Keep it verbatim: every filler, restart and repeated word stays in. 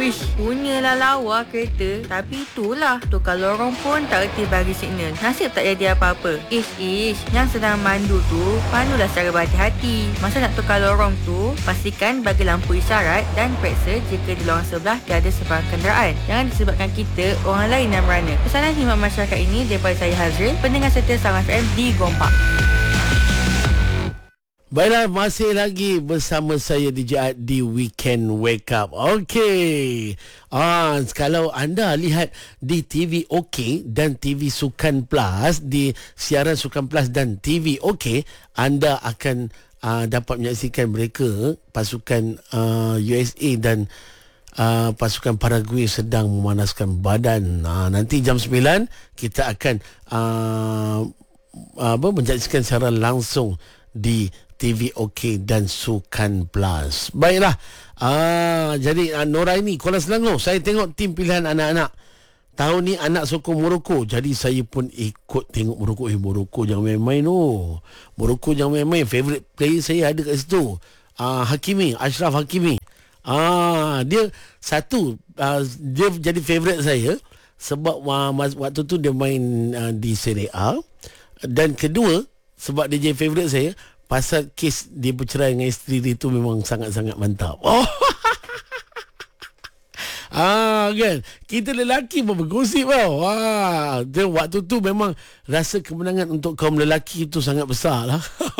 Wish, punyalah lawa kereta. Tapi itulah, tukar lorong pun tak reti bagi signal. Nasib tak jadi apa-apa. Ish ish, yang sedang mandu tu pandulah secara berhati-hati. Masa nak tukar lorong tu, pastikan bagi lampu isyarat dan periksa jika di lorong sebelah tiada sebarang kenderaan. Jangan disebabkan kita orang lain yang merana. Pesanan khidmat masyarakat ini daripada saya Hazril, pendengar setia Star F M di Gompak. Baiklah, masih lagi bersama saya D J Ad di Weekend Wake Up. Okey. Ah, kalau anda lihat di T V OK dan T V Sukan Plus, di siaran Sukan Plus dan T V OK, anda akan uh, dapat menyaksikan mereka, pasukan uh, U S A dan uh, pasukan Paraguay sedang memanaskan badan. Uh, nanti jam sembilan kita akan uh, apa menyaksikan secara langsung di T V OK dan Sukan Plus. Baiklah. Ah, jadi ah, Noraini, Kuala Selangor, saya tengok tim pilihan anak-anak. Tahun ni anak sokong Morocco. Jadi saya pun ikut tengok Morocco. Eh, Morocco jangan main-main oh. Morocco jangan main-main. Favorite player saya ada kat situ. Ah, Hakimi, Ashraf Hakimi. Ah, dia satu, ah, dia jadi favorite saya sebab ah, waktu tu dia main ah, di Serie A. Dan kedua, sebab dia jadi favorite saya pasal kes dia bercerai dengan isteri dia tu memang sangat-sangat mantap. Oh. Ah, kan? Kita lelaki pun bergosip tau. Wah, dia waktu tu memang rasa kemenangan untuk kaum lelaki itu sangat besar lah.